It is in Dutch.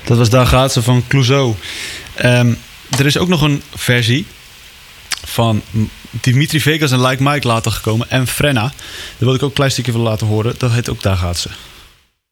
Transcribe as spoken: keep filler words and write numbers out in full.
Dat was Daar gaat ze van Clouseau. Um, er is ook nog een versie van Dimitri Vegas en Like Mike later gekomen. En Frenna. Daar wil ik ook een klein stukje van laten horen. Dat heet ook Daar gaat ze.